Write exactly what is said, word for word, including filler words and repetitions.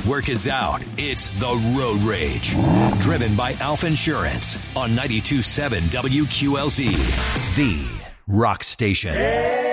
work is out. It's the Road Rage. Driven by Alpha Insurance on ninety-two point seven W Q L Z, the rock station.